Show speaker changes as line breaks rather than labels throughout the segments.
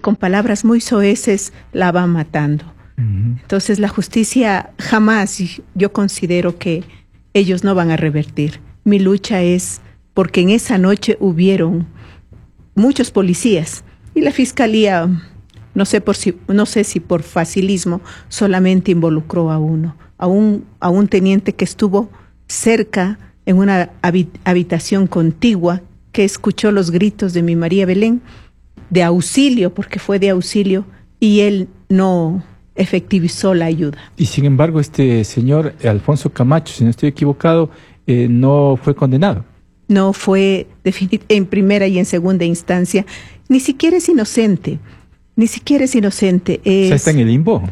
con palabras muy soeces la va matando. Entonces la justicia jamás, yo considero que ellos no van a revertir. Mi lucha es porque en esa noche hubieron muchos policías y la fiscalía, no sé si por facilismo, solamente involucró a uno, a un teniente que estuvo cerca en una habitación contigua, que escuchó los gritos de mi María Belén de auxilio, porque fue de auxilio, y él no efectivizó la ayuda.
Y sin embargo, este señor Alfonso Camacho, si no estoy equivocado, no fue condenado.
No fue en primera y en segunda instancia. Ni siquiera es inocente. Ni siquiera es inocente.
O sea, está en el limbo.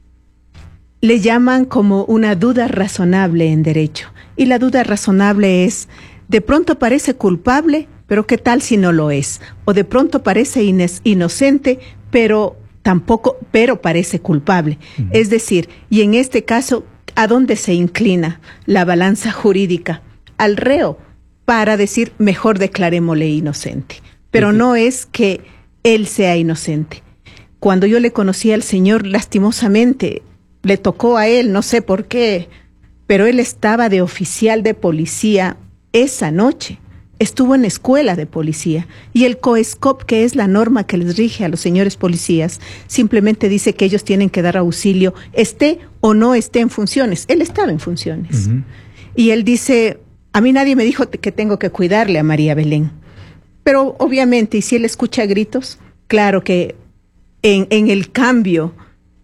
Le llaman como una duda razonable en derecho. Y la duda razonable es, de pronto parece culpable, pero ¿qué tal si no lo es? O de pronto parece inocente, pero parece culpable. Es decir, y en este caso, ¿a dónde se inclina la balanza jurídica? Al reo, para decir, mejor declarémosle inocente. Pero no es que él sea inocente. Cuando yo le conocí al señor, lastimosamente, le tocó a él, no sé por qué, pero él estaba de oficial de policía esa noche. Estuvo en escuela de policía y el COESCOP, que es la norma que les rige a los señores policías, simplemente dice que ellos tienen que dar auxilio, esté o no esté en funciones. Él estaba en funciones. Y él dice, a mí nadie me dijo que tengo que cuidarle a María Belén. Pero obviamente, y si él escucha gritos, claro que en el cambio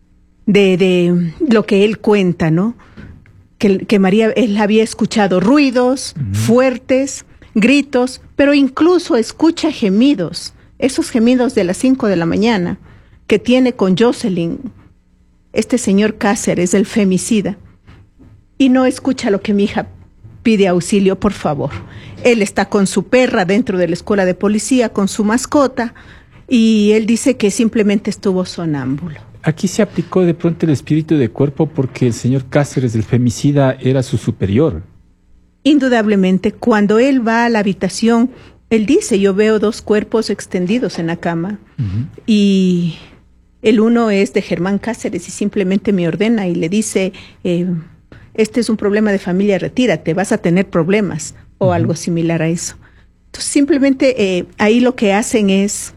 de lo que él cuenta, ¿no? Que María, él había escuchado ruidos fuertes, gritos, pero incluso escucha gemidos, esos gemidos de las 5 de la mañana que tiene con Jocelyn, este señor Cáceres, el femicida, y no escucha lo que mi hija pide auxilio, por favor. Él está con su perra dentro de la escuela de policía, con su mascota, y él dice que simplemente estuvo sonámbulo.
Aquí se aplicó de pronto el espíritu de cuerpo porque el señor Cáceres, el femicida, era su superior.
Indudablemente, cuando él va a la habitación, él dice, yo veo 2 cuerpos extendidos en la cama, y el uno es de Germán Cáceres y simplemente me ordena y le dice, este es un problema de familia, retírate, vas a tener problemas, o algo similar a eso. Entonces simplemente ahí lo que hacen es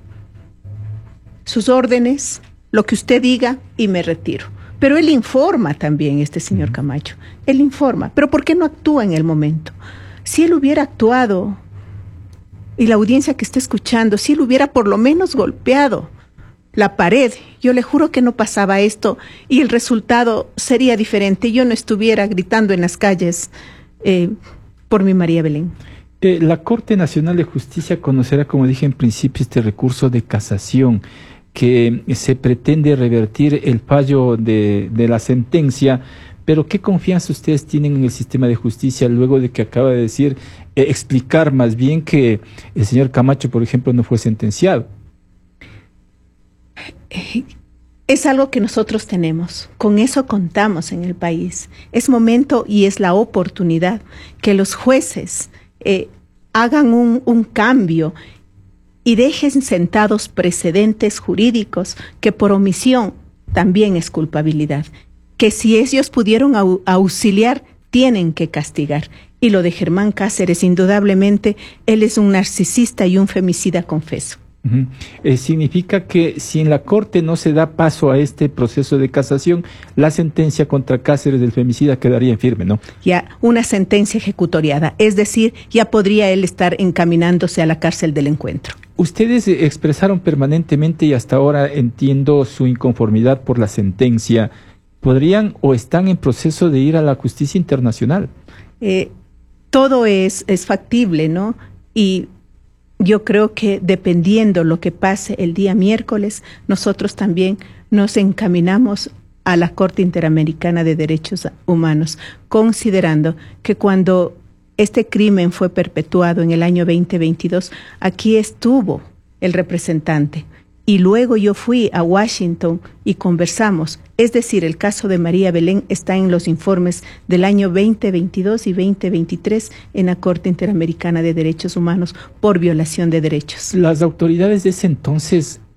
sus órdenes, lo que usted diga y me retiro. Pero él informa también, este señor Camacho, él informa, pero ¿por qué no actúa en el momento? Si él hubiera actuado, y la audiencia que está escuchando, si él hubiera por lo menos golpeado la pared, yo le juro que no pasaba esto y el resultado sería diferente. Yo no estuviera gritando en las calles por mi María Belén.
La Corte Nacional de Justicia conocerá, como dije en principio, este recurso de casación que se pretende revertir el fallo de la sentencia, pero ¿qué confianza ustedes tienen en el sistema de justicia luego de que acaba de decir, explicar más bien que el señor Camacho, por ejemplo, no fue sentenciado?
Es algo que nosotros tenemos, con eso contamos en el país. Es momento y es la oportunidad que los jueces hagan un cambio y dejen sentados precedentes jurídicos que por omisión también es culpabilidad. Que si ellos pudieron auxiliar, tienen que castigar. Y lo de Germán Cáceres, indudablemente, él es un narcisista y un femicida confeso.
Significa que si en la Corte no se da paso a este proceso de casación, la sentencia contra Cáceres del femicida quedaría en firme, ¿no?
Ya una sentencia ejecutoriada, es decir, ya podría él estar encaminándose a la cárcel del encuentro.
Ustedes expresaron permanentemente y hasta ahora entiendo su inconformidad por la sentencia. ¿Podrían o están en proceso de ir a la justicia internacional?
Todo es factible, ¿no? Y yo creo que dependiendo lo que pase el día miércoles, nosotros también nos encaminamos a la Corte Interamericana de Derechos Humanos, considerando que cuando este crimen fue perpetuado en el año 2022, aquí estuvo el representante. Y luego yo fui a Washington y conversamos. Es decir, el caso de María Belén está en los informes del año 2022 y 2023 en la Corte Interamericana de Derechos Humanos por violación de derechos.
Las autoridades de ese entonces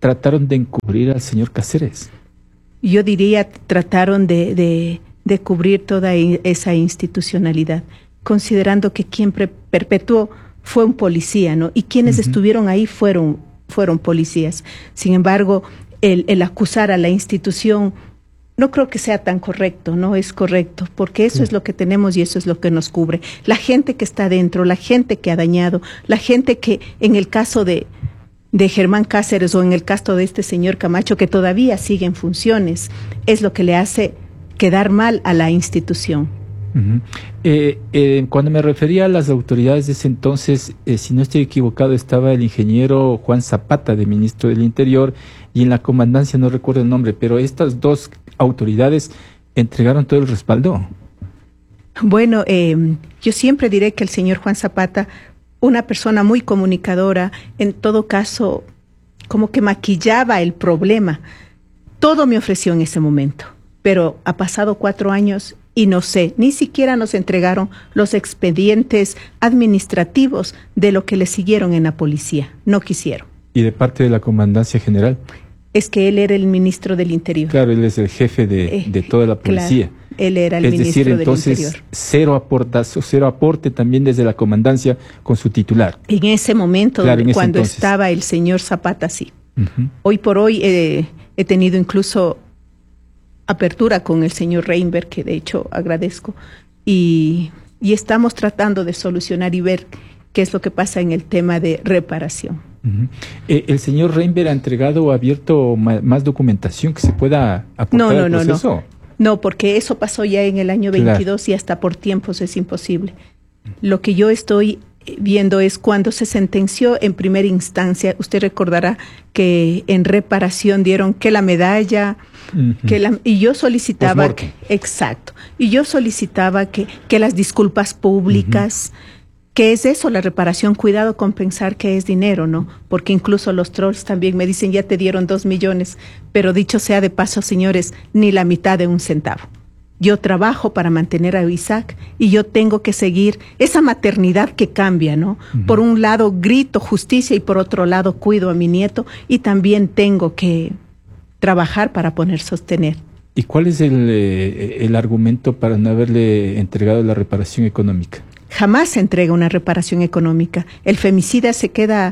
trataron de encubrir al señor Cáceres.
Yo diría, trataron de cubrir toda esa institucionalidad, considerando que quien perpetuó fue un policía, ¿no? Y quienes estuvieron ahí fueron policías. Sin embargo, el acusar a la institución no creo que sea tan correcto, no es correcto, porque eso es lo que tenemos y eso es lo que nos cubre. La gente que está dentro, la gente que ha dañado, la gente que en el caso de Germán Cáceres o en el caso de este señor Camacho, que todavía sigue en funciones, es lo que le hace quedar mal a la institución.
Cuando me refería a las autoridades de ese entonces, si no estoy equivocado, estaba el ingeniero Juan Zapata, de ministro del Interior, y en la comandancia no recuerdo el nombre, pero estas dos autoridades entregaron todo el respaldo.
Bueno, yo siempre diré que el señor Juan Zapata, una persona muy comunicadora, en todo caso, como que maquillaba el problema. Todo me ofreció en ese momento, pero ha pasado 4 años y no sé, ni siquiera nos entregaron los expedientes administrativos de lo que le siguieron en la policía. No quisieron.
¿Y de parte de la Comandancia General?
Es que él era el ministro del Interior.
Claro, él es el jefe de toda la policía.
Claro, él era el ministro del Interior. Es decir, entonces, cero aporte también desde la Comandancia con su titular. En ese momento, claro, cuando estaba el señor Zapata, sí. Hoy por hoy he tenido incluso apertura con el señor Reinberg, que de hecho agradezco, y estamos tratando de solucionar y ver qué es lo que pasa en el tema de reparación. ¿El señor Reinberg ha entregado o abierto más documentación que se pueda aportar al proceso? No, porque eso pasó ya en el año 22 y hasta por tiempos es imposible. Lo que yo estoy viendo es cuando se sentenció en primera instancia, usted recordará que en reparación dieron que la medalla, y yo solicitaba que las disculpas públicas, ¿qué es eso, la reparación? Cuidado con pensar que es dinero, ¿no? Porque incluso los trolls también me dicen, ya te dieron 2 millones, pero dicho sea de paso, señores, ni la mitad de un centavo. Yo trabajo para mantener a Isaac y yo tengo que seguir esa maternidad que cambia, ¿no? Por un lado grito justicia y por otro lado cuido a mi nieto y también tengo que trabajar para poder sostener. ¿Y cuál es el argumento para no haberle entregado la reparación económica? Jamás se entrega una reparación económica. El femicida se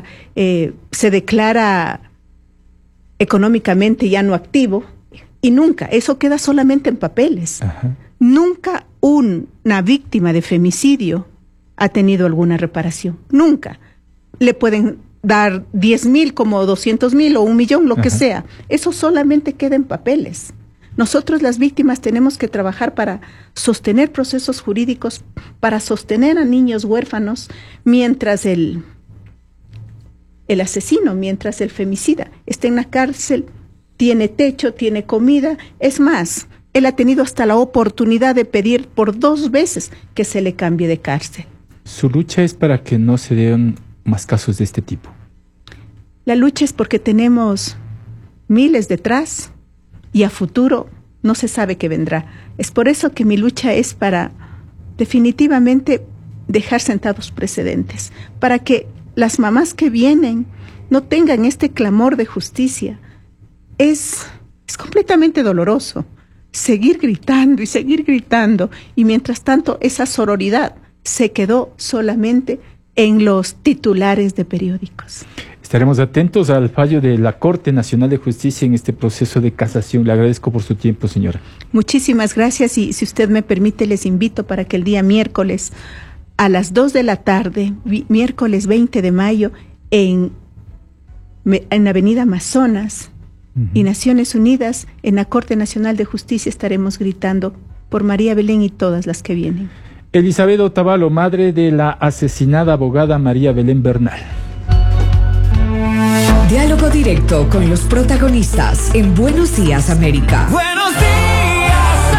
declara económicamente ya no activo y nunca, eso queda solamente en papeles. Nunca una víctima de femicidio ha tenido alguna reparación. Nunca. Le pueden dar 10,000 como 200,000 o 1,000,000, lo que sea. Eso solamente queda en papeles. Nosotros las víctimas tenemos que trabajar para sostener procesos jurídicos, para sostener a niños huérfanos, mientras el asesino, mientras el femicida esté en la cárcel, tiene techo, tiene comida. Es más, él ha tenido hasta la oportunidad de pedir por 2 veces que se le cambie de cárcel. ¿Su lucha es para que no se den más casos de este tipo? La lucha es porque tenemos miles detrás y a futuro no se sabe qué vendrá. Es por eso que mi lucha es para definitivamente dejar sentados precedentes, para que las mamás que vienen no tengan este clamor de justicia. Es completamente doloroso seguir gritando y mientras tanto esa sororidad se quedó solamente en los titulares de periódicos. Estaremos atentos al fallo de la Corte Nacional de Justicia en este proceso de casación. Le agradezco por su tiempo, señora. Muchísimas gracias y si usted me permite les invito para que el día miércoles a las 2 de la tarde, miércoles 20 de mayo, en Avenida Amazonas y Naciones Unidas, en la Corte Nacional de Justicia estaremos gritando por María Belén y todas las que vienen. Elizabeth Otavalo, madre de la asesinada abogada María Belén Bernal.
Diálogo directo con los protagonistas en Buenos Días, América.
Buenos días,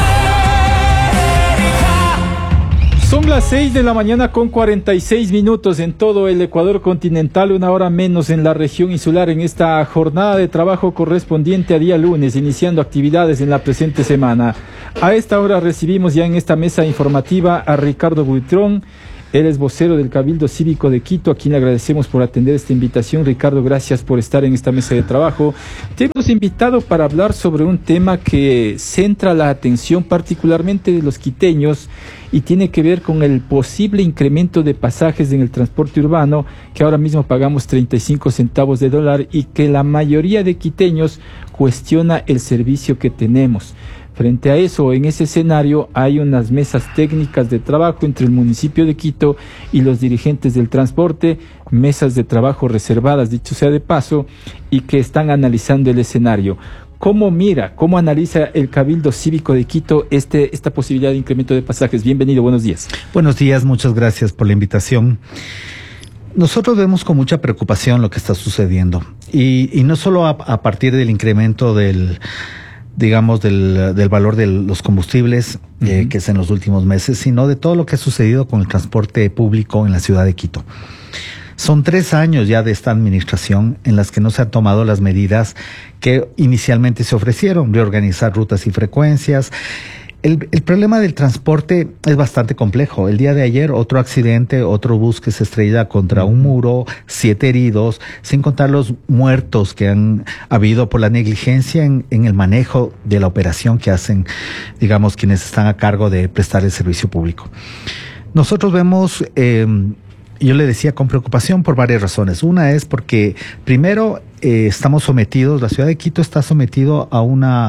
América.
Son las 6 de la mañana con 46 minutos en todo el Ecuador continental, 1 hora menos en la región insular, en esta jornada de trabajo correspondiente a día lunes, iniciando actividades en la presente semana. A esta hora recibimos ya en esta mesa informativa a Ricardo Buitrón, Él es vocero del Cabildo Cívico de Quito, a quien le agradecemos por atender esta invitación. Ricardo, gracias por estar en esta mesa de trabajo. Te hemos invitado para hablar sobre un tema que centra la atención particularmente de los quiteños y tiene que ver con el posible incremento de pasajes en el transporte urbano, que ahora mismo pagamos 35 centavos de dólar y que la mayoría de quiteños cuestiona el servicio que tenemos. Frente a eso, en ese escenario, hay unas mesas técnicas de trabajo entre el municipio de Quito y los dirigentes del transporte, mesas de trabajo reservadas, dicho sea de paso, y que están analizando el escenario. ¿Cómo analiza el Cabildo Cívico de Quito esta posibilidad de incremento de pasajes? Bienvenido, buenos días.
Buenos días, muchas gracias por la invitación. Nosotros vemos con mucha preocupación lo que está sucediendo, y no solo a partir del incremento del valor de los combustibles, que es en los últimos meses, sino de todo lo que ha sucedido con el transporte público en la ciudad de Quito. Son 3 años ya de esta administración en las que no se han tomado las medidas que inicialmente se ofrecieron, reorganizar rutas y frecuencias. El problema del transporte es bastante complejo. El día de ayer, otro accidente, otro bus que se estrella contra un muro, 7 heridos, sin contar los muertos que han habido por la negligencia en el manejo de la operación que hacen, digamos, quienes están a cargo de prestar el servicio público. Nosotros vemos, yo le decía, con preocupación por varias razones. Una es porque, primero, estamos sometidos, la ciudad de Quito está sometido a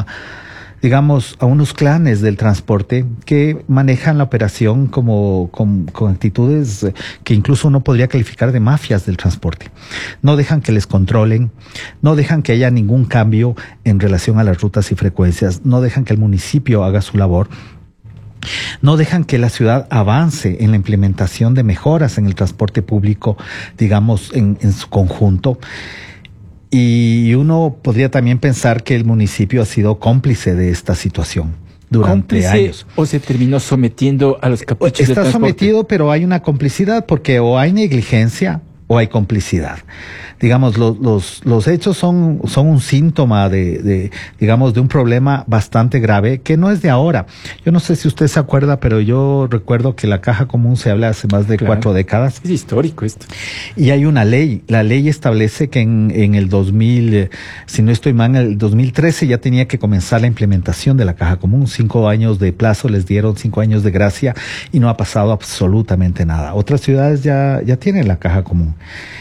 unos clanes del transporte que manejan la operación con actitudes que incluso uno podría calificar de mafias del transporte. No dejan que les controlen, no dejan que haya ningún cambio en relación a las rutas y frecuencias, no dejan que el municipio haga su labor, no dejan que la ciudad avance en la implementación de mejoras en el transporte público, digamos, en su conjunto. Y uno podría también pensar que el municipio ha sido cómplice de esta situación durante años.
¿O se terminó sometiendo a los caprichos del transporte?
Está sometido, pero hay una complicidad, porque o hay negligencia o hay complicidad. Digamos, los hechos son un síntoma de un problema bastante grave que no es de ahora. Yo no sé si usted se acuerda, pero yo recuerdo que la Caja Común se habla hace más de 4 décadas.
Es histórico esto.
Y hay una ley. La ley establece que en el 2000, si no estoy mal, en el 2013 ya tenía que comenzar la implementación de la Caja Común. 5 años de plazo, les dieron 5 años de gracia y no ha pasado absolutamente nada. Otras ciudades ya tienen la Caja Común.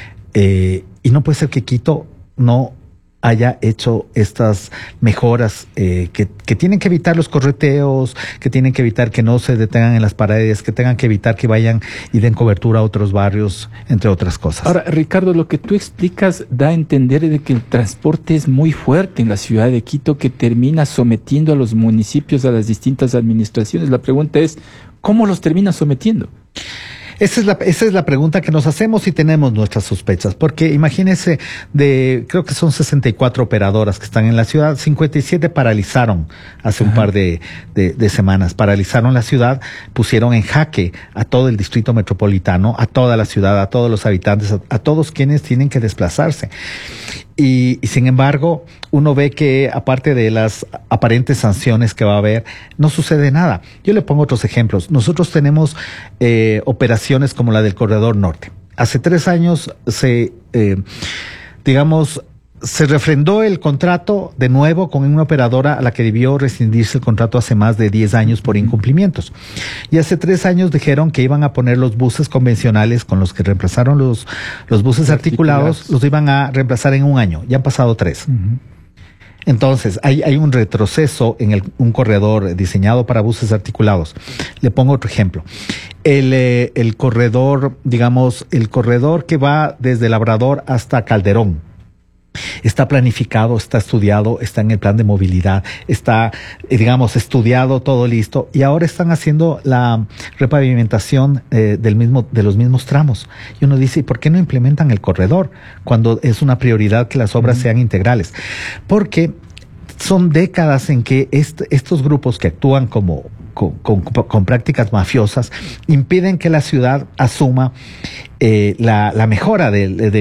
Y no puede ser que Quito no haya hecho estas mejoras que tienen que evitar los correteos, que tienen que evitar que no se detengan en las paredes, que tengan que evitar que vayan y den cobertura a otros barrios, entre otras cosas.
Ahora, Ricardo, lo que tú explicas da a entender de que el transporte es muy fuerte en la ciudad de Quito, que termina sometiendo a los municipios, a las distintas administraciones. La pregunta es, ¿cómo los termina sometiendo?
Esa es la pregunta que nos hacemos y tenemos nuestras sospechas, porque imagínense, creo que son 64 operadoras que están en la ciudad, 57 paralizaron hace un par de semanas, paralizaron la ciudad, pusieron en jaque a todo el distrito metropolitano, a toda la ciudad, a todos los habitantes, a todos quienes tienen que desplazarse. Y sin embargo, uno ve que aparte de las aparentes sanciones que va a haber, no sucede nada. Yo le pongo otros ejemplos. Nosotros tenemos operaciones como la del Corredor Norte. Hace 3 años se refrendó el contrato de nuevo con una operadora a la que debió rescindirse el contrato hace más de 10 años por incumplimientos. Y hace 3 años dijeron que iban a poner los buses convencionales con los que reemplazaron los buses articulados, los iban a reemplazar en 1 año. Ya han pasado 3. Entonces, hay un retroceso en un corredor diseñado para buses articulados. Le pongo otro ejemplo. El corredor, el corredor que va desde Labrador hasta Calderón, está planificado, está estudiado, está en el plan de movilidad, está, estudiado, todo listo, y ahora están haciendo la repavimentación de los mismos tramos. Y uno dice, ¿y por qué no implementan el corredor cuando es una prioridad que las obras sean integrales? Porque son décadas en que estos grupos que actúan con prácticas mafiosas impiden que la ciudad asuma la mejora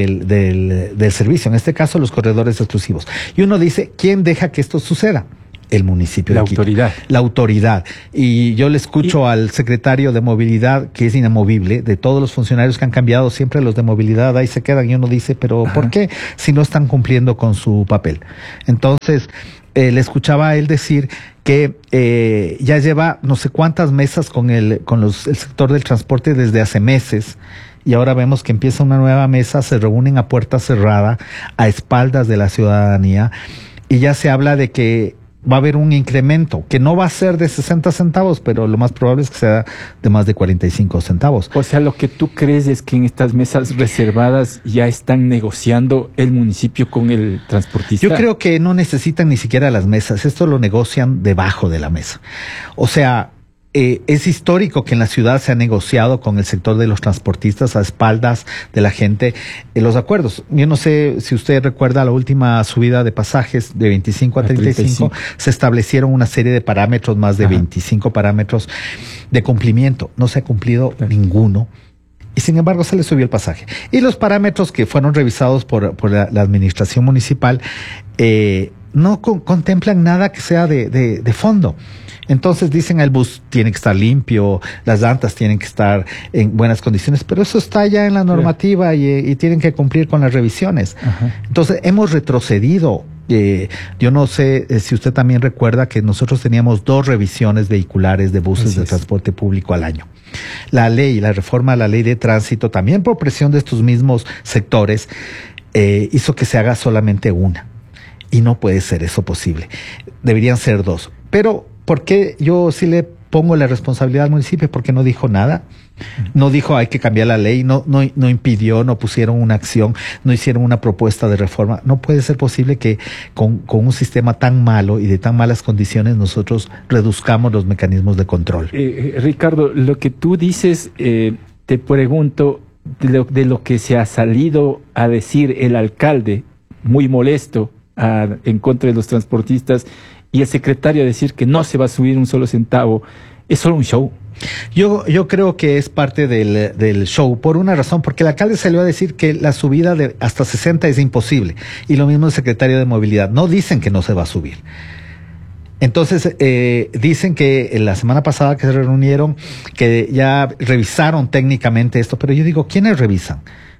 del servicio, en este caso los corredores exclusivos. Y uno dice, ¿quién deja que esto suceda? el municipio
La
de Quito.
autoridad.
La autoridad. Y yo le escucho al secretario de movilidad, que es inamovible, de todos los funcionarios que han cambiado, siempre los de movilidad ahí se quedan y uno dice, pero ¿por qué si no están cumpliendo con su papel? Entonces, le escuchaba a él decir que ya lleva no sé cuántas mesas con el sector del transporte desde hace meses. Y ahora vemos que empieza una nueva mesa, se reúnen a puerta cerrada, a espaldas de la ciudadanía, y ya se habla de que va a haber un incremento, que no va a ser de 60 centavos, pero lo más probable es que sea de más de 45 centavos.
O sea, lo que tú crees es que en estas mesas reservadas ya están negociando el municipio con el transportista.
Yo creo que no necesitan ni siquiera las mesas, esto lo negocian debajo de la mesa. O sea, es histórico que en la ciudad se ha negociado con el sector de los transportistas a espaldas de la gente los acuerdos. Yo no sé si usted recuerda la última subida de pasajes de 25 a 35, se establecieron una serie de parámetros, más de 25 parámetros de cumplimiento. No se ha cumplido ninguno. Y sin embargo se le subió el pasaje. Y los parámetros que fueron revisados por la administración municipal no contemplan nada que sea de fondo. Entonces dicen el bus tiene que estar limpio, las llantas tienen que estar en buenas condiciones, pero eso está ya en la normativa y tienen que cumplir con las revisiones. Entonces hemos retrocedido. Yo no sé si usted también recuerda que nosotros teníamos 2 revisiones vehiculares de buses de transporte público al año. La reforma a la ley de tránsito, también por presión de estos mismos sectores, hizo que se haga solamente una. Y no puede ser eso posible. Deberían ser 2. Pero ¿por qué yo sí le pongo la responsabilidad al municipio? Porque no dijo nada. No dijo hay que cambiar la ley, no impidió, no pusieron una acción, no hicieron una propuesta de reforma. No puede ser posible que con un sistema tan malo y de tan malas condiciones nosotros reduzcamos los mecanismos de control.
Ricardo, lo que tú dices, te pregunto, de lo que se ha salido a decir el alcalde, muy molesto en contra de los transportistas, y el secretario a decir que no se va a subir un solo centavo, es solo un show.
Yo creo que es parte del show, por una razón, porque el alcalde salió a decir que la subida de hasta 60 es imposible, y lo mismo el secretario de movilidad, no dicen que no se va a subir. Entonces, dicen que la semana pasada que se reunieron, que ya revisaron técnicamente esto, pero yo digo, ¿quiénes revisan?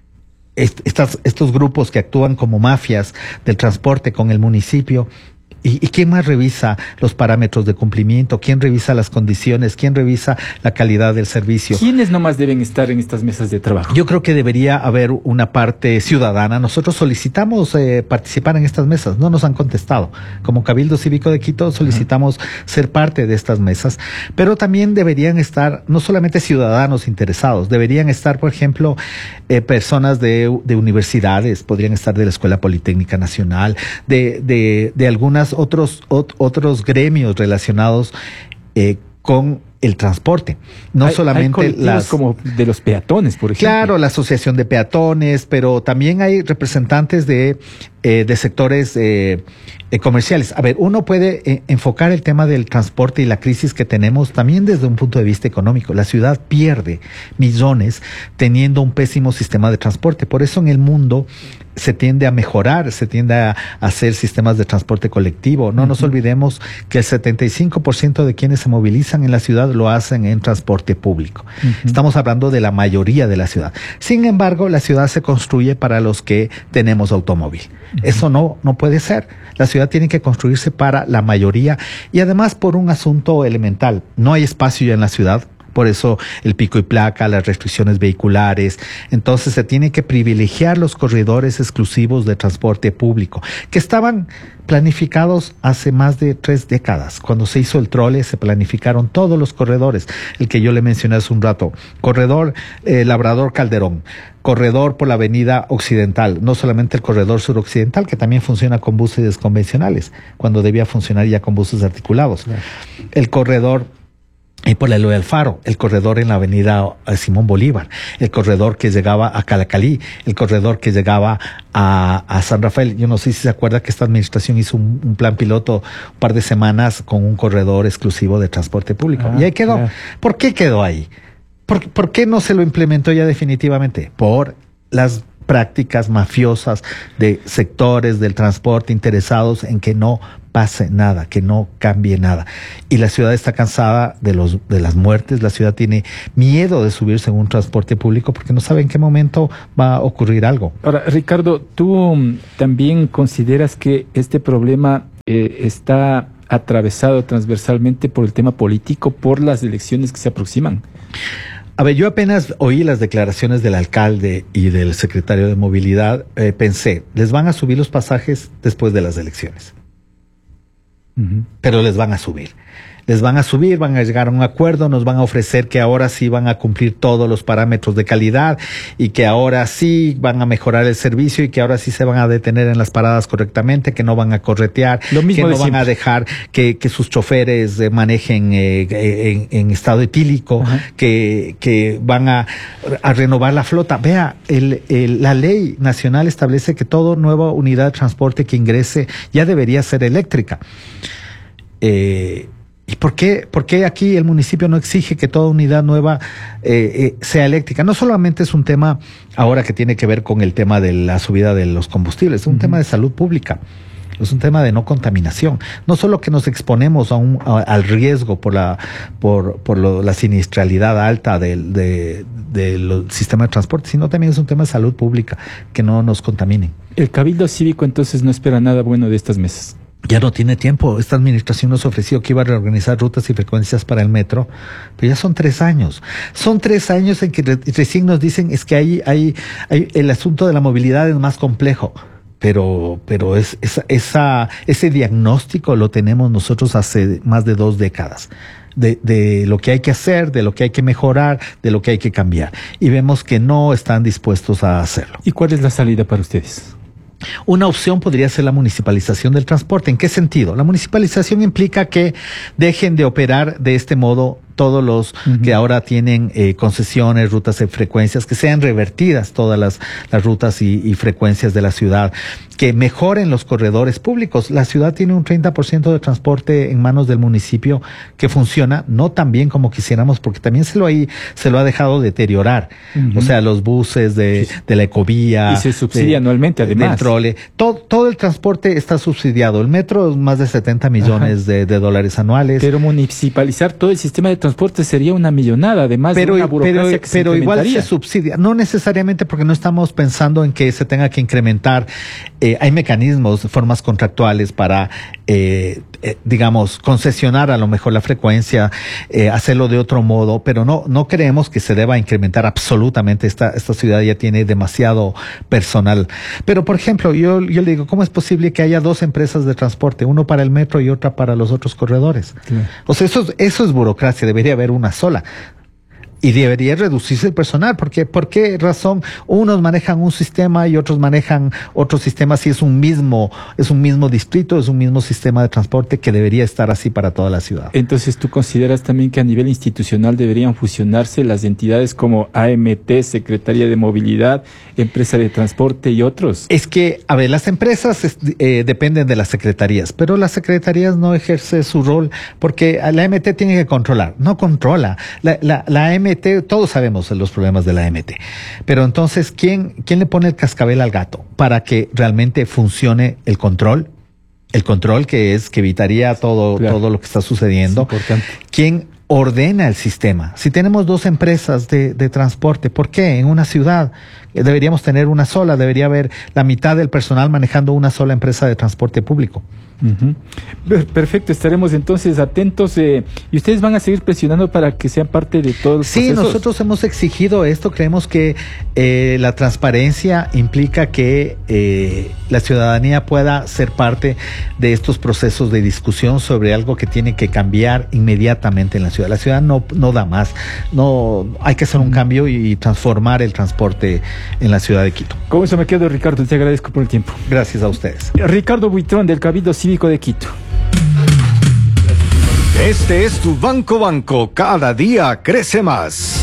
Estos grupos que actúan como mafias del transporte con el municipio. ¿Y quién más revisa los parámetros de cumplimiento? ¿Quién revisa las condiciones? ¿Quién revisa la calidad del servicio?
¿Quiénes nomás deben estar en estas mesas de trabajo?
Yo creo que debería haber una parte ciudadana. Nosotros solicitamos participar en estas mesas, no nos han contestado. Como Cabildo Cívico de Quito solicitamos ser parte de estas mesas, pero también deberían estar no solamente ciudadanos interesados, deberían estar, por ejemplo, personas de universidades, podrían estar de la Escuela Politécnica Nacional, de algunas otros gremios relacionados con el transporte. No solamente
hay colectivos como de los peatones, por ejemplo.
Claro, la Asociación de Peatones, pero también hay representantes de sectores comerciales. A ver, uno puede enfocar el tema del transporte y la crisis que tenemos también desde un punto de vista económico. La ciudad pierde millones teniendo un pésimo sistema de transporte. Por eso en el mundo se tiende a mejorar, se tiende a hacer sistemas de transporte colectivo. No nos olvidemos que el 75% de quienes se movilizan en la ciudad lo hacen en transporte público. Estamos hablando de la mayoría de la ciudad. Sin embargo, la ciudad se construye para los que tenemos automóvil. Eso no puede ser. La ciudad tiene que construirse para la mayoría y además por un asunto elemental. No hay espacio ya en la ciudad. Por eso el pico y placa, las restricciones vehiculares. Entonces se tiene que privilegiar los corredores exclusivos de transporte público, que estaban planificados hace más de 3 décadas. Cuando se hizo el trole, se planificaron todos los corredores. El que yo le mencioné hace un rato. Corredor Labrador Calderón. Corredor por la avenida occidental. No solamente el corredor suroccidental, que también funciona con buses convencionales, cuando debía funcionar ya con buses articulados. Claro. El corredor por la Eloy Alfaro, el corredor en la avenida Simón Bolívar, el corredor que llegaba a Calacalí, el corredor que llegaba a San Rafael. Yo no sé si se acuerda que esta administración hizo un plan piloto un par de semanas con un corredor exclusivo de transporte público. Y ahí quedó. Claro. ¿Por qué quedó ahí? ¿Por qué no se lo implementó ya definitivamente? Por las prácticas mafiosas de sectores del transporte interesados en que no pase nada, que no cambie nada. Y la ciudad está cansada de las muertes, la ciudad tiene miedo de subirse en un transporte público porque no sabe en qué momento va a ocurrir algo.
Ahora, Ricardo, ¿tú también consideras que este problema está atravesado transversalmente por el tema político, por las elecciones que se aproximan?
A ver, yo apenas oí las declaraciones del alcalde y del secretario de Movilidad, pensé, les van a subir los pasajes después de las elecciones. Pero les van a subir. Les van a subir, van a llegar a un acuerdo, nos van a ofrecer que ahora sí van a cumplir todos los parámetros de calidad y que ahora sí van a mejorar el servicio y que ahora sí se van a detener en las paradas correctamente, que no van a corretear, que no van a dejar que sus choferes manejen en estado etílico, que van a renovar la flota. Vea, la ley nacional establece que toda nueva unidad de transporte que ingrese ya debería ser eléctrica. ¿Y por qué aquí el municipio no exige que toda unidad nueva sea eléctrica? No solamente es un tema ahora que tiene que ver con el tema de la subida de los combustibles, es un tema de salud pública. Es un tema de no contaminación. No solo que nos exponemos al riesgo por la siniestralidad alta del sistema de transporte, sino también es un tema de salud pública, que no nos contaminen.
El Cabildo Cívico entonces no espera nada bueno de estas mesas.
Ya no tiene tiempo. Esta administración nos ofreció que iba a reorganizar rutas y frecuencias para el metro, pero ya son 3 años. Son 3 años en que recién nos dicen es que hay el asunto de la movilidad es más complejo. Pero ese diagnóstico lo tenemos nosotros hace más de 2 décadas. De lo que hay que hacer, de lo que hay que mejorar, de lo que hay que cambiar. Y vemos que no están dispuestos a hacerlo.
¿Y cuál es la salida para ustedes?
Una opción podría ser la municipalización del transporte. ¿En qué sentido? La municipalización implica que dejen de operar de este modo todos los que ahora tienen concesiones, rutas y frecuencias, que sean revertidas todas las rutas y frecuencias de la ciudad, que mejoren los corredores públicos. La ciudad tiene un 30% de transporte en manos del municipio que funciona no tan bien como quisiéramos, porque también se lo ha dejado deteriorar. O sea, los buses de la ecovía.
Y se subsidia anualmente, además.
Del trole. Todo el transporte está subsidiado. El metro es más de 70 millones de dólares anuales.
Pero municipalizar todo el sistema de transporte sería una millonada, además de una burocracia que se
pero igual se subsidia, no necesariamente porque no estamos pensando en que se tenga que incrementar. Hay mecanismos, formas contractuales para, digamos, concesionar a lo mejor la frecuencia, hacerlo de otro modo, pero no creemos que se deba incrementar absolutamente. Esta ciudad ya tiene demasiado personal. Pero, por ejemplo, yo le digo, ¿cómo es posible que haya 2 empresas de transporte, uno para el metro y otra para los otros corredores? Claro. O sea, eso es burocracia. Debería haber una sola. Y debería reducirse el personal, porque ¿por qué razón unos manejan un sistema y otros manejan otro sistema si es un mismo distrito, es un mismo sistema de transporte que debería estar así para toda la ciudad?
Entonces, ¿tú consideras también que a nivel institucional deberían fusionarse las entidades como AMT, Secretaría de Movilidad, Empresa de Transporte y otros?
Es que, a ver, las empresas dependen de las secretarías, pero las secretarías no ejercen su rol porque la AMT tiene que controlar, no controla. La AMT, todos sabemos los problemas de la AMT, pero entonces, ¿quién le pone el cascabel al gato para que realmente funcione el control? El control que evitaría todo lo que está sucediendo. ¿Quién ordena el sistema? Si tenemos 2 empresas de transporte, ¿por qué? En una ciudad deberíamos tener una sola, debería haber la mitad del personal manejando una sola empresa de transporte público.
Perfecto, estaremos entonces atentos y ustedes van a seguir presionando para que sean parte de todos los procesos.
Sí, nosotros hemos exigido esto, creemos que la transparencia implica que la ciudadanía pueda ser parte de estos procesos de discusión sobre algo que tiene que cambiar inmediatamente en la ciudad. La ciudad no da más, hay que hacer un cambio y transformar el transporte en la ciudad de Quito.
Con eso me quedo, Ricardo, te agradezco por el tiempo.
Gracias a ustedes.
Ricardo Buitrón, del Cabildo Cívico de Quito.
Este es tu Banco, cada día crece más.